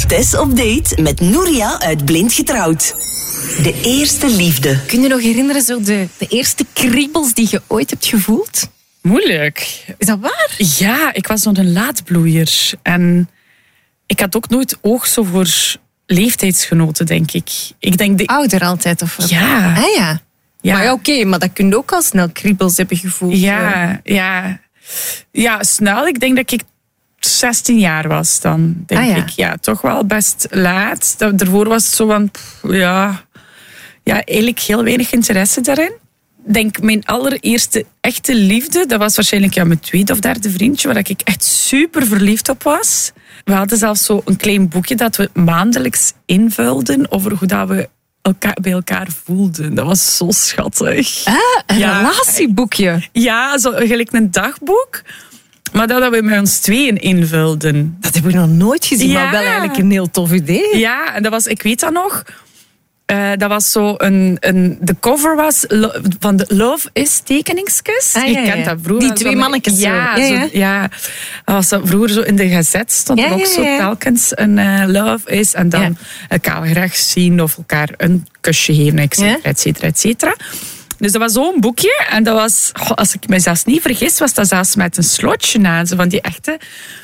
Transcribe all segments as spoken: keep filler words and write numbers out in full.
Tess op date met Nouria uit Blind Getrouwd. De eerste liefde. Kun je nog herinneren zo de, de eerste kriebels die je ooit hebt gevoeld? Moeilijk. Is dat waar? Ja, ik was nog een laatbloeier. En ik had ook nooit oog zo voor leeftijdsgenoten, denk ik. Ik denk de... Ouder altijd, of wat? Ja. Ah ja. Ja. Maar ja, oké, okay, maar dat kun je ook al snel kriebels hebben gevoeld. Ja, ja. Ja, snel. Ik denk dat ik zestien jaar was dan, denk ah, ja. ik. Ja, toch wel best laat. Daarvoor was het zo van, pff, ja... Ja, eigenlijk heel weinig interesse daarin. Ik denk, mijn allereerste echte liefde, dat was waarschijnlijk ja, mijn tweede of derde vriendje, waar ik echt super verliefd op was. We hadden zelfs zo een klein boekje dat we maandelijks invulden over hoe dat we elkaar, bij elkaar voelden. Dat was zo schattig. Ah, een ja, relatieboekje. Ja, zo gelijk een dagboek. Maar dat we met ons tweeën invulden. Dat heb ik nog nooit gezien, ja. maar wel eigenlijk een heel tof idee. Ja, en dat was, ik weet dat nog... Uh, dat was zo een, een... De cover was lo, van de Love is tekeningskus. Ah, je ja, kent ja. dat vroeger. Die twee zo, mannetjes. Ja, zo. Ja, ja. Zo, ja. Dat was zo, vroeger zo in de gazet stond ja, ook ja, zo ja. telkens een uh, Love is. En dan ja. elkaar graag zien of elkaar een kusje geven, et cetera, et cetera, et cetera. Dus dat was zo'n boekje. En dat was, als ik me zelfs niet vergis, was dat zelfs met een slotje aan. Zo van die echte...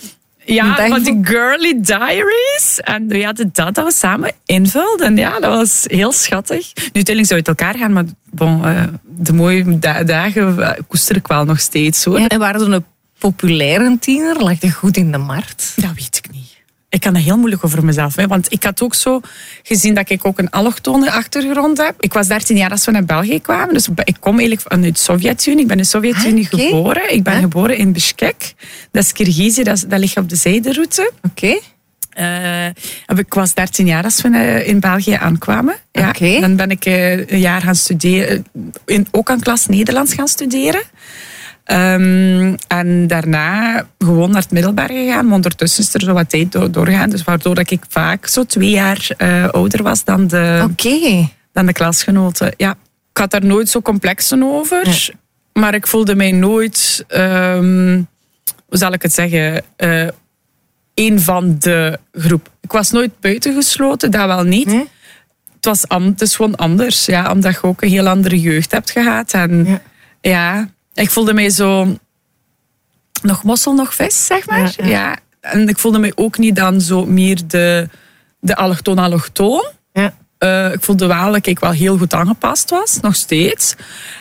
Ja, van die girly diaries. En we hadden dat dat we samen invulden. Ja, dat was heel schattig. Nu, uiteindelijk zou het elkaar gaan, maar bon, uh, de mooie da- dagen uh, koester ik wel nog steeds. Hoor. Ja, en waren we een populaire tiener? Lag dat goed in de markt? Dat weet ik niet. Ik kan dat heel moeilijk over mezelf. Hè, want ik had ook zo gezien dat ik ook een allochtone achtergrond heb. Ik was dertien jaar als we naar België kwamen. Dus ik kom eigenlijk vanuit de Sovjet-Unie. Ik ben in de Sovjet-Unie ah, okay. geboren. Ik ben huh? geboren in Bishkek. Dat is Kirgizië, dat, dat ligt op de zijderoute. Oké. Okay. Uh, ik was dertien jaar als we in België aankwamen. Ja, okay. Dan ben ik uh, een jaar gaan studeren. In, ook aan klas Nederlands gaan studeren. Um, en daarna gewoon naar het middelbaar gegaan. Maar ondertussen is er zo wat tijd door, doorgegaan. Dus waardoor dat ik vaak zo twee jaar uh, ouder was dan de, okay. dan de klasgenoten. Ja. Ik had daar nooit zo complexen over. Ja. Maar ik voelde mij nooit... Um, hoe zal ik het zeggen... Uh, een van de groep. Ik was nooit buitengesloten, dat wel niet. Nee? Het, was an, het is gewoon anders. Ja, omdat je ook een heel andere jeugd hebt gehad. En ja... ja ik voelde mij zo... Nog mossel, nog vis, zeg maar. Ja, ja. ja. En ik voelde mij ook niet dan zo meer de, de allochtoon-allochtoon. Ja. Uh, ik voelde wel dat ik wel heel goed aangepast was. Nog steeds.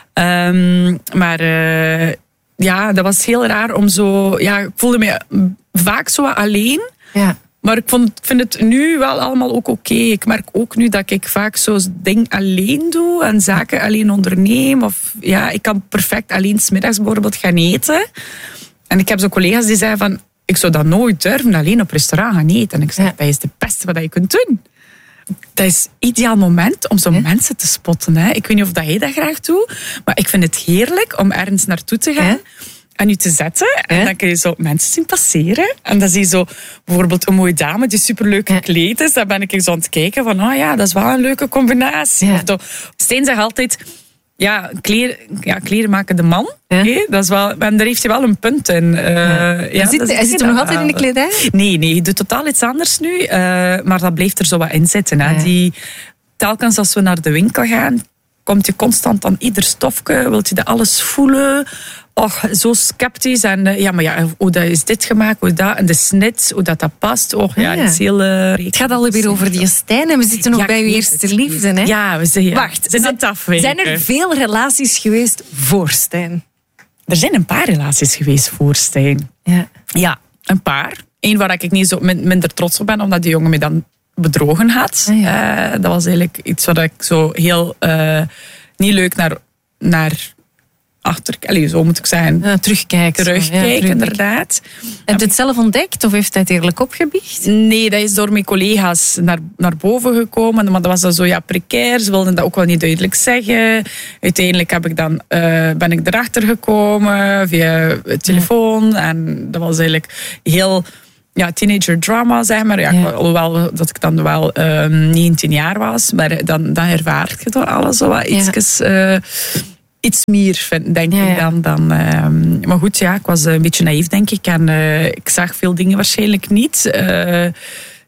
Um, maar... Uh, ja, dat was heel raar om zo... Ja, ik voelde me vaak zo alleen. Ja. Maar ik vond, vind het nu wel allemaal ook oké. Okay. Ik merk ook nu dat ik vaak zo dingen alleen doe en zaken alleen onderneem. Of ja, ik kan perfect alleen 's middags bijvoorbeeld gaan eten. En ik heb zo collega's die zeiden van... Ik zou dat nooit durven, alleen op restaurant gaan eten. En ik zeg, ja. dat is het beste wat je kunt doen. Dat is het ideaal moment om zo ja. mensen te spotten. Hè. Ik weet niet of dat jij dat graag doet, maar ik vind het heerlijk om ergens naartoe te gaan... Ja. En je te zetten. En ja. dan kun je zo mensen zien passeren. En dan zie je zo bijvoorbeeld een mooie dame die superleuk gekleed is. Dan ben ik zo aan het kijken van, oh ja, dat is wel een leuke combinatie. Ja. Of Stijn zegt altijd, ja, kleren, ja, kleren maken de man. Ja. Okay? Dat is wel, en daar heeft hij wel een punt in. Uh, ja. Ja, zit, hij zit er nog altijd in de kledij? Nee, nee, hij doet totaal iets anders nu. Uh, maar dat blijft er zo wat in zitten. Hè. Ja. Die, telkens als we naar de winkel gaan, komt je constant aan ieder stofje. Wilt je dat alles voelen? Och, zo sceptisch. En uh, ja, maar ja, hoe dat is dit gemaakt, hoe dat, en de snit, hoe dat, dat past. Och, ja, ja. Het is heel... Uh, het gaat alweer over die Stijn en we zitten nog ja, bij uw eerste het. liefde. Hè? Ja, we zijn... Ja. Wacht, zijn, zijn, zijn er veel relaties geweest voor Stijn? Er zijn een paar relaties geweest voor Stijn. Ja, ja een paar. Eén waar ik niet zo minder trots op ben, omdat die jongen me dan bedrogen had. Ah, ja. uh, dat was eigenlijk iets wat ik zo heel uh, niet leuk naar... naar achter, allez, zo moet ik zeggen. Ja, terugkijken. Terugkijken, ja, inderdaad. Heb je het zelf ontdekt of heeft hij het eerlijk opgebiecht? Nee, dat is door mijn collega's naar, naar boven gekomen. Maar dat was dan zo ja, precair. Ze wilden dat ook wel niet duidelijk zeggen. Uiteindelijk heb ik dan, uh, ben ik erachter gekomen via telefoon. Ja. En dat was eigenlijk heel... Ja, teenager drama, zeg maar. Ja, ja. Alhoewel dat ik dan wel uh, negentien jaar was. Maar dan, dan ervaart je toch alles zo wat ietsjes... Ja. Uh, iets meer, vind, denk ja, ja. ik dan. dan uh, maar goed, ja, ik was een beetje naïef, denk ik. En uh, ik zag veel dingen waarschijnlijk niet. Uh,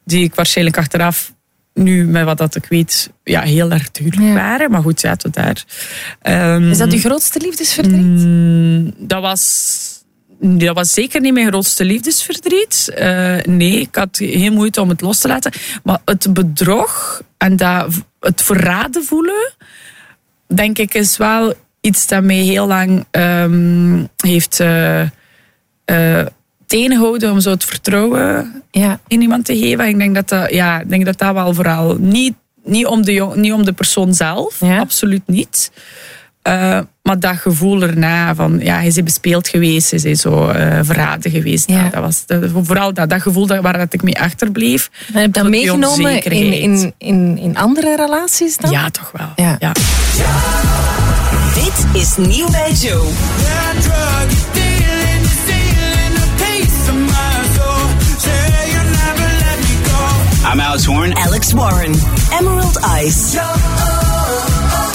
die ik waarschijnlijk achteraf, nu met wat dat ik weet, ja, heel erg duurlijk Ja. waren. Maar goed, ja, tot daar. Um, Is dat uw grootste liefdesverdriet? Mm, dat was... Dat was zeker niet mijn grootste liefdesverdriet. Uh, nee, ik had geen moeite om het los te laten. Maar het bedrog en dat, het verraden voelen, denk ik, is wel iets dat mij heel lang um, heeft uh, uh, tegengehouden om zo het vertrouwen Ja. in iemand te geven. Ik denk dat dat, ja, ik denk dat, dat wel vooral niet, niet, om de jong, niet om de persoon zelf, Ja. absoluut niet. Uh, maar dat gevoel erna van, ja, hij is bespeeld geweest, hij is zo uh, verraden geweest. Ja. Ja, dat was de, vooral dat, dat gevoel dat, waar dat ik mee achterbleef. En heb je dat die meegenomen in, onzekerheid. in, in, in andere relaties dan? Ja, toch wel. Ja. Ja. Dit is Nieuw bij Joe. I'm Alex Warren. Alex Warren. Emerald Eyes.